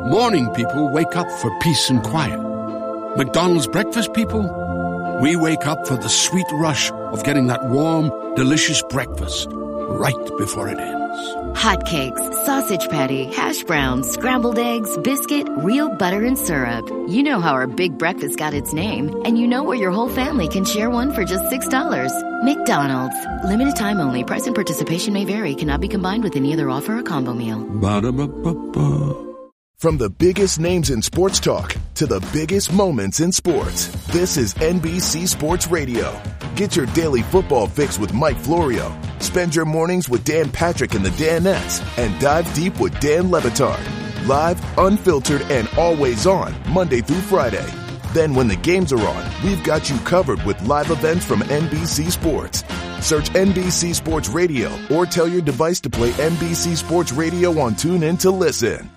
Morning people wake up for peace and quiet. McDonald's breakfast people, we wake up for the sweet rush of getting that warm, delicious breakfast right before it ends. Hotcakes, sausage patty, hash browns, scrambled eggs, biscuit, real butter and syrup. You know how our big breakfast got its name, and you know where your whole family can share one for just $6. McDonald's. Limited time only. Price and participation may vary. Cannot be combined with any other offer or combo meal. Ba-da-ba-ba-ba. From the biggest names in sports talk to the biggest moments in sports, this is NBC Sports Radio. Get your daily football fix with Mike Florio. Spend your mornings with Dan Patrick and the Danettes and dive deep with Dan Le Batard. Live, unfiltered, and always on Monday through Friday. Then when the games are on, we've got you covered with live events from NBC Sports. Search NBC Sports Radio or tell your device to play NBC Sports Radio on TuneIn to listen.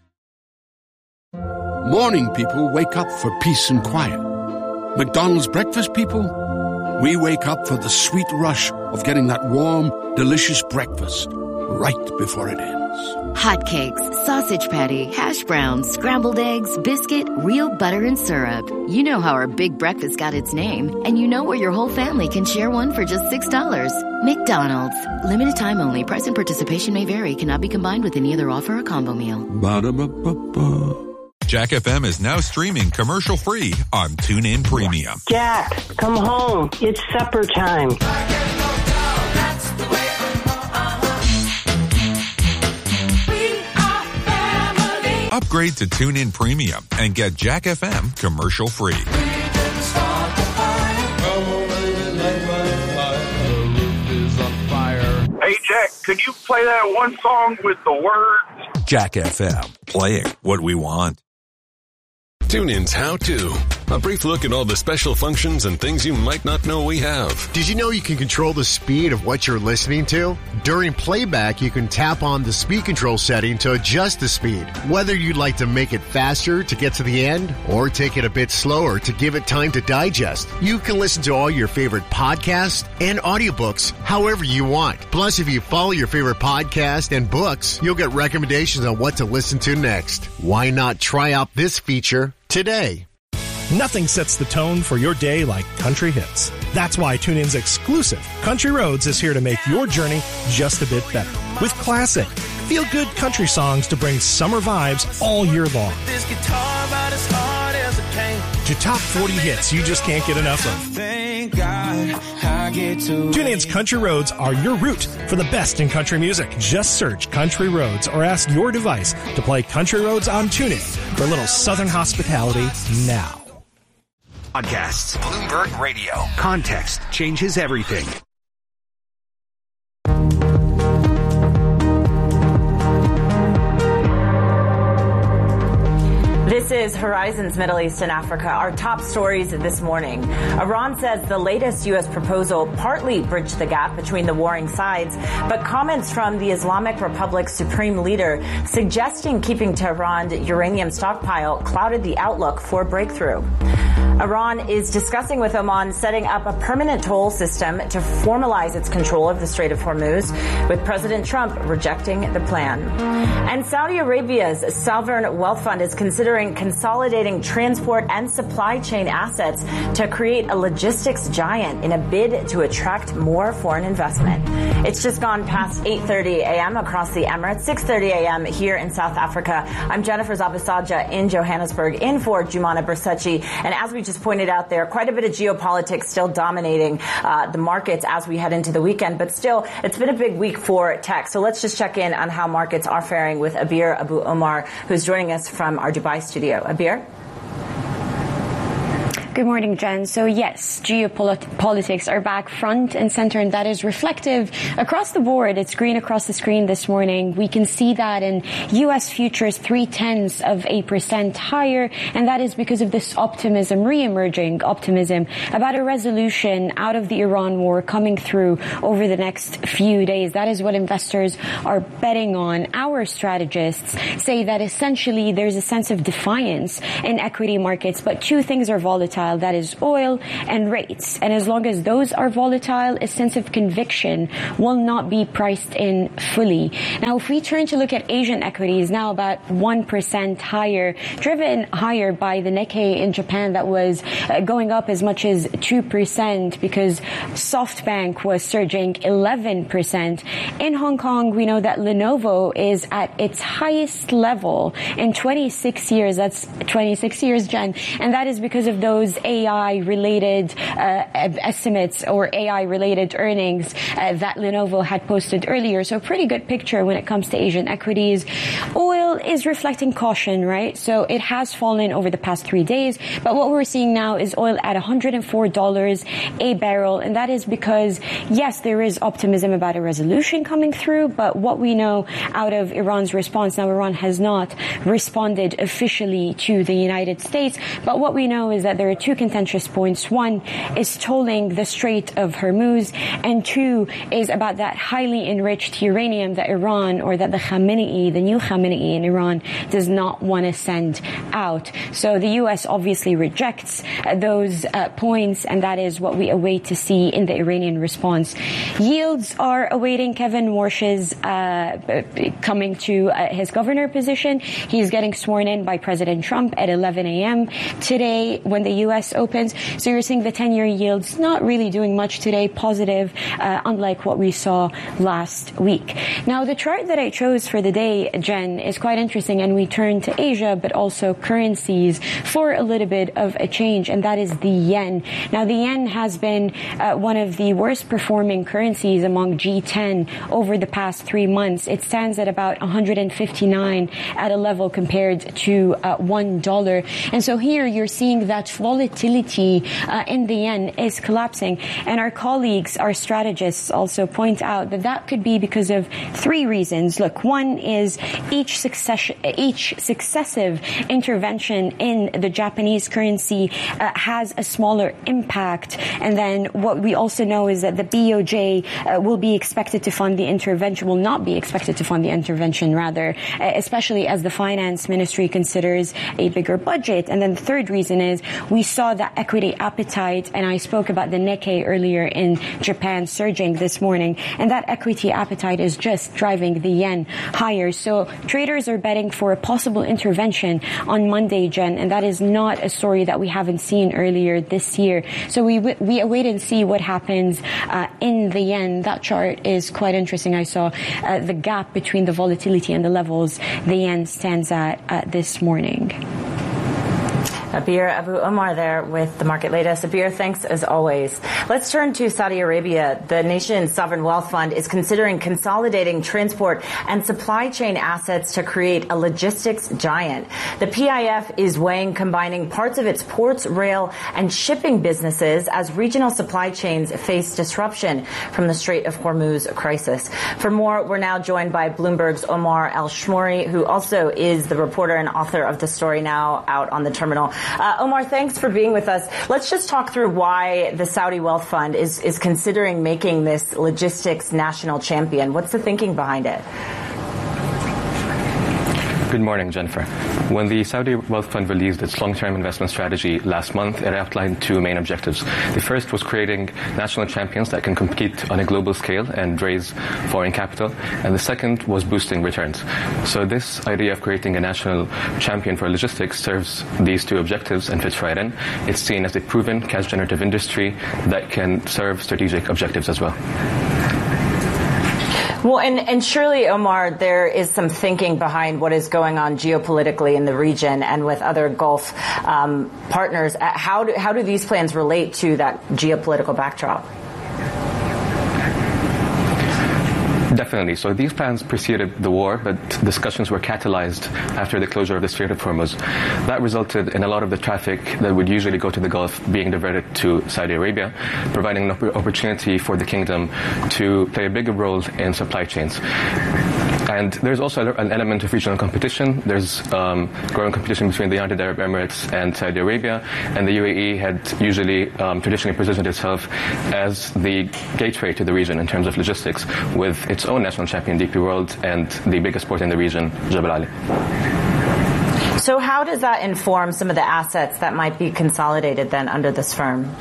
Morning people wake up for peace and quiet. McDonald's breakfast people, we wake up for the sweet rush of getting that warm, delicious breakfast right before it ends. Hotcakes, sausage patty, hash browns, scrambled eggs, biscuit, real butter and syrup. You know how our big breakfast got its name, and you know where your whole family can share one for just $6. McDonald's. Limited time only. Price and participation may vary. Cannot be combined with any other offer or combo meal. Ba-da-ba-ba-ba. Jack FM is now streaming commercial-free on TuneIn Premium. Jack, come home. It's supper time. Upgrade to TuneIn Premium and get Jack FM commercial-free. Hey, Jack, could you play that one song with the words? Jack FM, playing what we want. TuneIn's How To. A brief look at all the special functions and things you might not know we have. Did you know you can control the speed of what you're listening to? During playback, you can tap on the speed control setting to adjust the speed. Whether you'd like to make it faster to get to the end or take it a bit slower to give it time to digest, you can listen to all your favorite podcasts and audiobooks however you want. Plus, if you follow your favorite podcast and books, you'll get recommendations on what to listen to next. Why not try out this feature today? Nothing sets the tone for your day like country hits. That's why TuneIn's exclusive Country Roads is here to make your journey just a bit better. With classic, feel-good country songs to bring summer vibes all year long. To top 40 hits you just can't get enough of. TuneIn's Country Roads are your route for the best in country music. Just search Country Roads or ask your device to play Country Roads on TuneIn for a little Southern hospitality now. Podcasts. Bloomberg Radio. Context changes everything. This is Horizons Middle East and Africa. Our top stories this morning. Iran says the latest U.S. proposal partly bridged the gap between the warring sides, but comments from the Islamic Republic's supreme leader suggesting keeping Tehran's uranium stockpile clouded the outlook for a breakthrough. Iran is discussing with Oman setting up a permanent toll system to formalize its control of the Strait of Hormuz, with President Trump rejecting the plan. And Saudi Arabia's sovereign wealth fund is considering consolidating transport and supply chain assets to create a logistics giant in a bid to attract more foreign investment. It's just gone past 8:30 a.m. across the Emirates, 6:30 a.m. here in South Africa. I'm Jennifer Zabasaja in Johannesburg, in for Jumana Bersechi. And as we just pointed out there, quite a bit of geopolitics still dominating the markets as we head into the weekend. But still, it's been a big week for tech. So let's just check in on how markets are faring with Abir Abu Omar, who's joining us from our Dubai studio. Abir? Good morning, Jen. So yes, geopolitics are back front and center, and that is reflective across the board. It's green across the screen this morning. We can see that in U.S. futures 0.3% higher, and that is because of this optimism, re-emerging optimism about a resolution out of the Iran war coming through over the next few days. That is what investors are betting on. Our strategists say that essentially there's a sense of defiance in equity markets, but two things are volatile volatile, that is oil and rates. And as long as those are volatile, a sense of conviction will not be priced in fully. Now, if we turn to look at Asian equities, now about 1% higher, driven higher by the Nikkei in Japan that was going up as much as 2% because SoftBank was surging 11%. In Hong Kong, we know that Lenovo is at its highest level in 26 years. That's 26 years, Jen. And that is because of those AI-related estimates or AI-related earnings that Lenovo had posted earlier. So pretty good picture when it comes to Asian equities. Oil is reflecting caution, right? So it has fallen over the past 3 days. But what we're seeing now is oil at $104 a barrel. And that is because, yes, there is optimism about a resolution coming through. But what we know out of Iran's response, now Iran has not responded officially to the United States. But what we know is that there are two contentious points. One is tolling the Strait of Hormuz. And two is about that highly enriched uranium that Iran, or that the Khamenei, the new Khamenei in Iran, does not want to send out. So the U.S. obviously rejects those points, and that is what we await to see in the Iranian response. Yields are awaiting Kevin Warsh's coming to his governor position. He's getting sworn in by President Trump at 11 a.m. today when the U.S. opens. So you're seeing the 10-year yields not really doing much today, positive, unlike what we saw last week. Now, the chart that I chose for the day, Jen, is quite interesting, and we turn to Asia, but also currencies for a little bit of a change, and that is the yen. Now, the yen has been one of the worst performing currencies among G10 over the past 3 months. It stands at about 159 at a level compared to $1. And so here you're seeing that volatility in the yen is collapsing. And our colleagues, our strategists also point out that that could be because of 3 reasons. Look, one is each successive intervention in the Japanese currency has a smaller impact. And then what we also know is that the BOJ will be expected to fund the intervention, will not be expected to fund the intervention, rather, especially as the finance ministry considers a bigger budget. And then the third reason is we saw that equity appetite, and I spoke about the Nikkei earlier in Japan surging this morning, and that equity appetite is just driving the yen higher. So traders are betting for a possible intervention on Monday, Jen, and that is not a story that we haven't seen earlier this year. So we await and see what happens in the yen. That chart is quite interesting. I saw the gap between the volatility and the levels the yen stands at this morning. Abir Abu Omar there with the market latest. Abir, thanks as always. Let's turn to Saudi Arabia. The nation's sovereign wealth fund is considering consolidating transport and supply chain assets to create a logistics giant. The PIF is weighing combining parts of its ports, rail, and shipping businesses as regional supply chains face disruption from the Strait of Hormuz crisis. For more, we're now joined by Bloomberg's Omar El-Shmouri, who also is the reporter and author of the story now out on the terminal. Omar, thanks for being with us. Let's just talk through why the Saudi Wealth Fund is considering making this logistics national champion. What's the thinking behind it? Good morning, Jennifer. When the Saudi Wealth Fund released its long-term investment strategy last month, it outlined 2 main objectives. The first was creating national champions that can compete on a global scale and raise foreign capital. And the second was boosting returns. So this idea of creating a national champion for logistics serves these 2 objectives and fits right in. It's seen as a proven cash-generative industry that can serve strategic objectives as well. Well, and surely, Omar, there is some thinking behind what is going on geopolitically in the region and with other Gulf partners. How do these plans relate to that geopolitical backdrop? Definitely. So these plans preceded the war, but discussions were catalyzed after the closure of the Strait of Hormuz. That resulted in a lot of the traffic that would usually go to the Gulf being diverted to Saudi Arabia, providing an opportunity for the kingdom to play a bigger role in supply chains. And there's also an element of regional competition. There's growing competition between the United Arab Emirates and Saudi Arabia, and the UAE had usually traditionally positioned itself as the gateway to the region in terms of logistics, with its own national champion, DP World, and the biggest port in the region, Jebel Ali. So how does that inform some of the assets that might be consolidated then under this firm?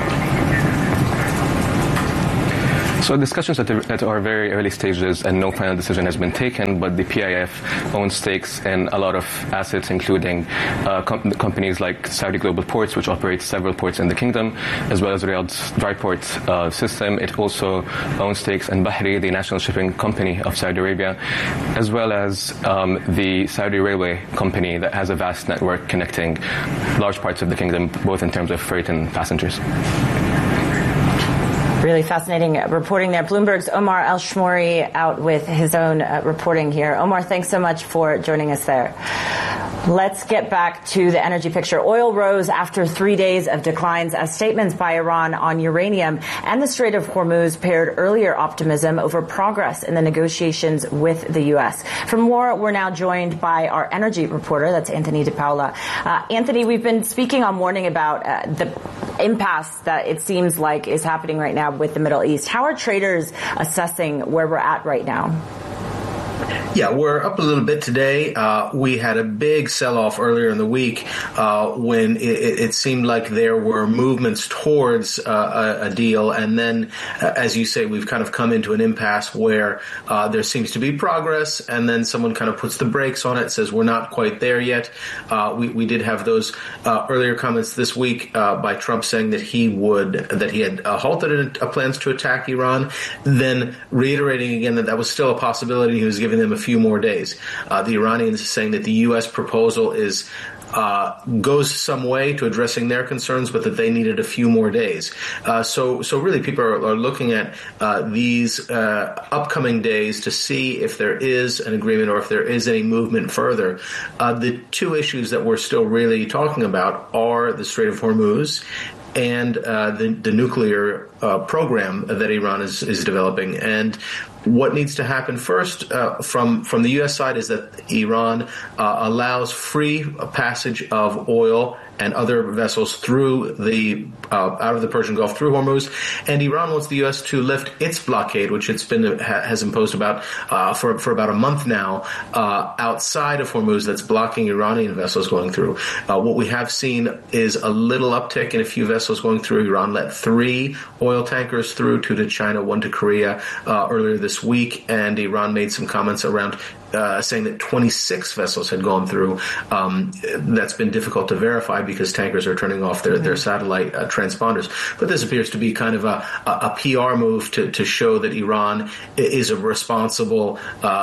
So discussions at our very early stages, and no final decision has been taken, but the PIF owns stakes in a lot of assets, including companies like Saudi Global Ports, which operates several ports in the kingdom, as well as Riyadh's dry port system. It also owns stakes in Bahri, the national shipping company of Saudi Arabia, as well as the Saudi Railway Company that has a vast network connecting large parts of the kingdom, both in terms of freight and passengers. Really fascinating reporting there. Bloomberg's Omar El-Shmouri out with his own reporting here. Omar, thanks so much for joining us there. Let's get back to the energy picture. Oil rose after 3 days of declines as statements by Iran on uranium and the Strait of Hormuz paired earlier optimism over progress in the negotiations with the U.S. For more, we're now joined by our energy reporter, that's Anthony DePaula. Anthony, we've been speaking all morning about the impasse that it seems like is happening right now with the Middle East. How are traders assessing where we're at right now? Yeah, we're up a little bit today. We had a big sell-off earlier in the week when it seemed like there were movements towards a deal. And then, as you say, we've kind of come into an impasse where there seems to be progress, and then someone kind of puts the brakes on it, says we're not quite there yet. We did have those earlier comments this week by Trump saying that he had halted plans to attack Iran, then reiterating again that was still a possibility. He was giving them a few more days. The Iranians are saying that the U.S. proposal goes some way to addressing their concerns, but that they needed a few more days. So really people are looking at these upcoming days to see if there is an agreement or if there is any movement further. The two issues that we're still really talking about are the Strait of Hormuz and the nuclear program that Iran is developing. And what needs to happen first from the U.S. side is that Iran allows free passage of oil and other vessels through out of the Persian Gulf through Hormuz, and Iran wants the U.S. to lift its blockade, which has imposed about for about a month now outside of Hormuz, that's blocking Iranian vessels going through. What we have seen is a little uptick in a few vessels going through. Iran let 3 oil tankers through, 2 to China, 1 to Korea earlier this week, and Iran made some comments around saying that 26 vessels had gone through. That's been difficult to verify because tankers are turning off their satellite transponders. But this appears to be kind of a PR move to show that Iran is a responsible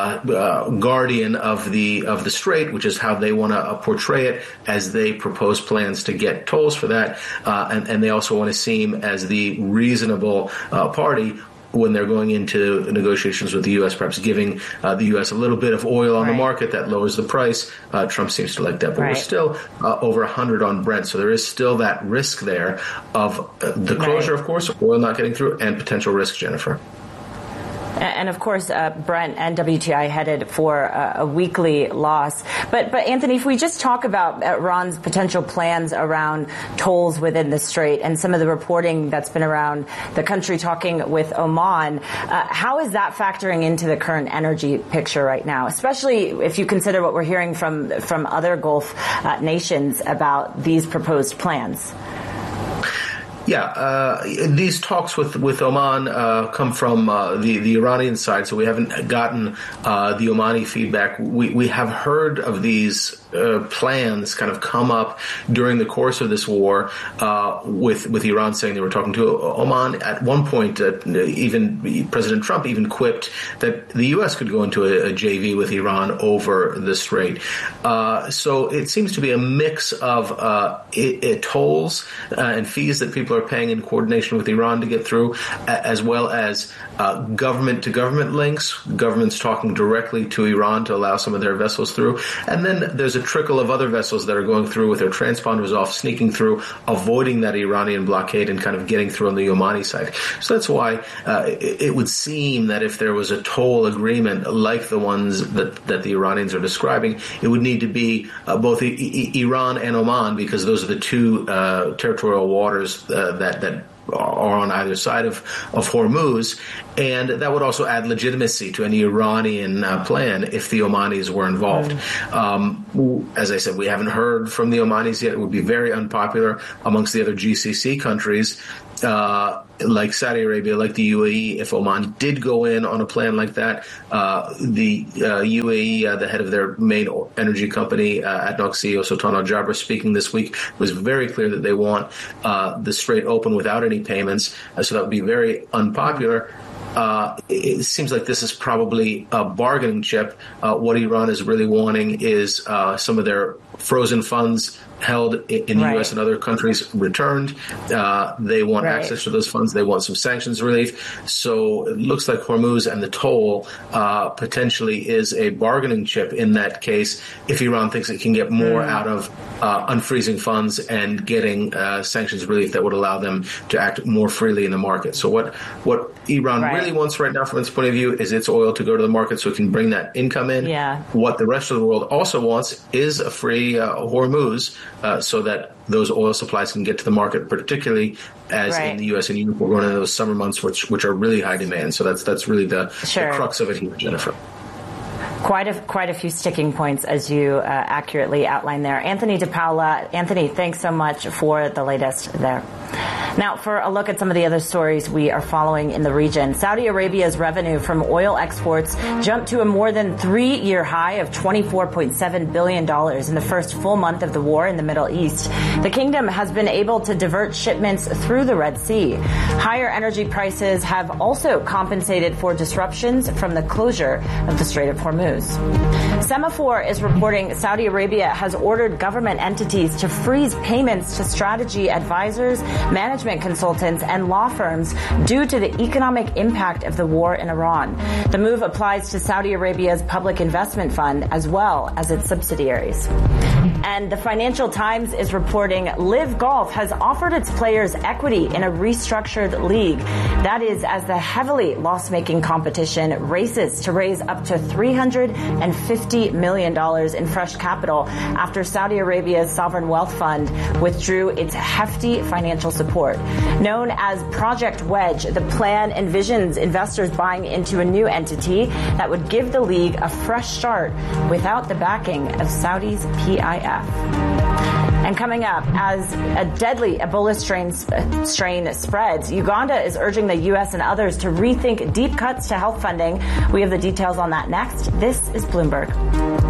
guardian of the strait, which is how they want to portray it as they propose plans to get tolls for that. And they also want to seem as the reasonable party when they're going into negotiations with the U.S., perhaps giving the U.S. a little bit of oil on the market that lowers the price. Trump seems to like that. But we're still over 100 on Brent, so there is still that risk there of the closure, of course, oil not getting through, and potential risk, Jennifer. And of course, Brent and WTI headed for a weekly loss. But Anthony, if we just talk about Iran's potential plans around tolls within the Strait and some of the reporting that's been around the country talking with Oman, how is that factoring into the current energy picture right now, especially if you consider what we're hearing from other Gulf nations about these proposed plans? Yeah, these talks with Oman come from the Iranian side, so we haven't gotten the Omani feedback. We have heard of these plans kind of come up during the course of this war, with Iran saying they were talking to Oman. At one point, even President Trump even quipped that the U.S. could go into a JV with Iran over the Strait. So it seems to be a mix of tolls and fees that people are paying in coordination with Iran to get through, as well as government-to-government links, governments talking directly to Iran to allow some of their vessels through. And then there's a trickle of other vessels that are going through with their transponders off, sneaking through, avoiding that Iranian blockade and kind of getting through on the Omani side. So that's why it would seem that if there was a toll agreement like the ones that the Iranians are describing, it would need to be both Iran and Oman, because those are the two territorial waters that on either side of Hormuz. And that would also add legitimacy to any Iranian plan if the Omanis were involved. As I said, we haven't heard from the Omanis yet. It would be very unpopular amongst the other GCC countries, like Saudi Arabia, like the UAE. If Oman did go in on a plan like that, the UAE, the head of their main energy company, ADNOC CEO Sultan Al Jaber, speaking this week, was very clear that they want the Strait open without any payments. So that would be very unpopular. It seems like this is probably a bargaining chip. What Iran is really wanting is some of their frozen funds held in the U.S. and other countries returned. They want access to those funds. They want some sanctions relief. So it looks like Hormuz and the toll potentially is a bargaining chip in that case if Iran thinks it can get more out of unfreezing funds and getting sanctions relief that would allow them to act more freely in the market. So what Iran really wants right now from its point of view is its oil to go to the market so it can bring that income in. What the rest of the world also wants is a free Hormuz so that those oil supplies can get to the market, particularly as in the U.S. and Europe, we're going into those summer months, which are really high demand. So that's really the crux of it here, Jennifer. Quite a few sticking points, as you accurately outlined there. Anthony DePaula. Anthony, thanks so much for the latest there. Now, for a look at some of the other stories we are following in the region. Saudi Arabia's revenue from oil exports jumped to a more than 3-year high of $24.7 billion in the first full month of the war in the Middle East. The kingdom has been able to divert shipments through the Red Sea. Higher energy prices have also compensated for disruptions from the closure of the Strait of Hormuz. Semaphore is reporting Saudi Arabia has ordered government entities to freeze payments to strategy advisors, management consultants, and law firms due to the economic impact of the war in Iran. The move applies to Saudi Arabia's Public Investment Fund as well as its subsidiaries. And the Financial Times is reporting Live Golf has offered its players equity in a restructured league. That is as the heavily loss-making competition races to raise up to $350 million in fresh capital after Saudi Arabia's Sovereign Wealth Fund withdrew its hefty financial support. Known as Project Wedge, the plan envisions investors buying into a new entity that would give the league a fresh start without the backing of Saudi's PIF. And coming up, as a deadly Ebola strain spreads, Uganda is urging the U.S. and others to rethink deep cuts to health funding. We have the details on that next. This is Bloomberg.